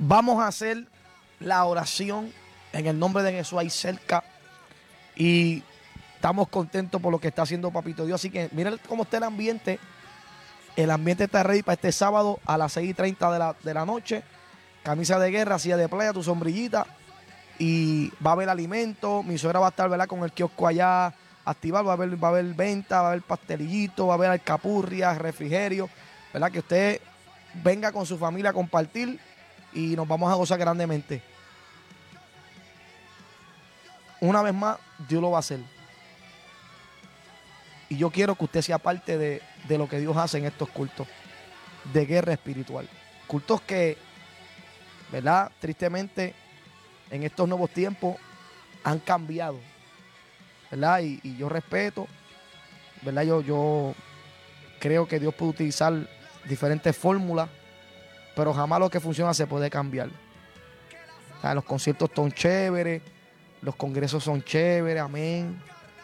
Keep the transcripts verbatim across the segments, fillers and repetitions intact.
Vamos a hacer la oración en el nombre de Jesús ahí cerca. Y estamos contentos por lo que está haciendo Papito Dios. Así que miren cómo está el ambiente. El ambiente está ready para este sábado a las seis y treinta de la, de la noche. Camisa de guerra, silla de playa, tu sombrillita. Y va a haber alimento. Mi suegra va a estar, ¿verdad?, con el kiosco allá activado. Va a haber, va a haber venta, va a haber pastelillito, va a haber alcapurrias, refrigerio. ¿Verdad? Que usted venga con su familia a compartir y nos vamos a gozar grandemente. Una vez más, Dios lo va a hacer. Y yo quiero que usted sea parte de, de lo que Dios hace en estos cultos de guerra espiritual. Cultos que, ¿verdad?, tristemente, en estos nuevos tiempos han cambiado, ¿verdad? Y, y yo respeto, ¿verdad? Yo, yo creo que Dios puede utilizar diferentes fórmulas, pero jamás lo que funciona se puede cambiar. O sea, los conciertos son chéveres, los congresos son chéveres, amén,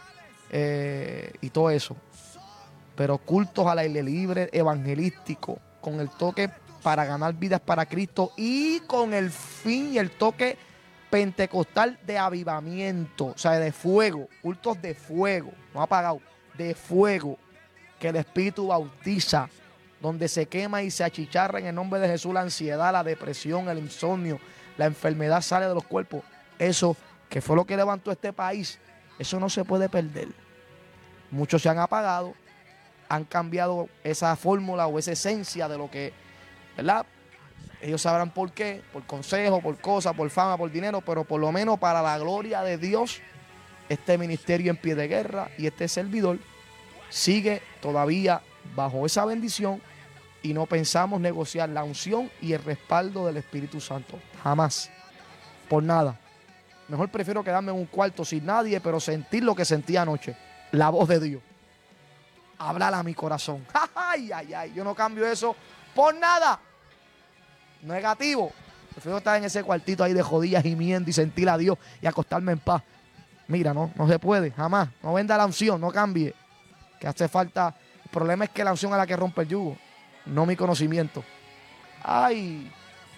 eh, y todo eso. Pero cultos al aire libre, evangelístico, con el toque para ganar vidas para Cristo y con el fin y el toque pentecostal de avivamiento, o sea, de fuego, cultos de fuego, no apagado, de fuego, que el Espíritu bautiza, donde se quema y se achicharra en el nombre de Jesús la ansiedad, la depresión, el insomnio, la enfermedad sale de los cuerpos. Eso, que fue lo que levantó este país, eso no se puede perder. Muchos se han apagado, han cambiado esa fórmula o esa esencia de lo que, ¿verdad? Ellos sabrán por qué, por consejo, por cosas, por fama, por dinero, pero por lo menos para la gloria de Dios, este ministerio en pie de guerra y este servidor sigue todavía bajo esa bendición y no pensamos negociar la unción y el respaldo del Espíritu Santo. Jamás. Por nada. Mejor prefiero quedarme en un cuarto sin nadie, pero sentir lo que sentí anoche. La voz de Dios. Hablar a mi corazón. Ay, ay, ay. Yo no cambio eso por nada. Negativo. Prefiero estar en ese cuartito ahí de jodillas gimiendo y sentir a Dios y acostarme en paz. Mira, no, no se puede, jamás. No venda la unción, no cambie. Que hace falta. El problema es que la unción es la que rompe el yugo, no mi conocimiento. Ay.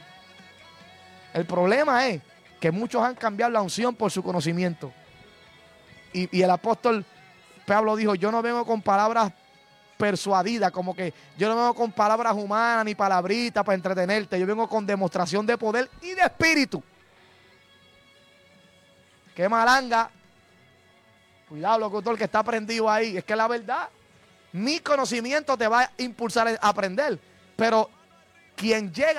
El problema es que muchos han cambiado la unción por su conocimiento. Y, y el apóstol Pablo dijo, yo no vengo con palabras persuadidas, como que yo no vengo con palabras humanas ni palabritas para entretenerte. Yo vengo con demostración de poder y de espíritu. Qué malanga. Cuidado, locutor, que está prendido ahí. Es que la verdad, mi conocimiento te va a impulsar a aprender. Pero quien llega